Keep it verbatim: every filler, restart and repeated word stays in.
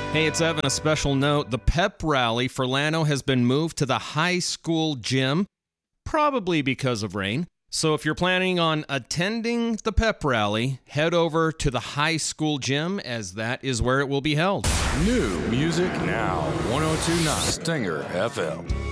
Hey, it's Evan. A special note. The pep rally for Llano has been moved to the high school gym, probably because of rain. So if you're planning on attending the pep rally, head over to the high school gym, as that is where it will be held. New music now. one oh two point nine Stinger F M.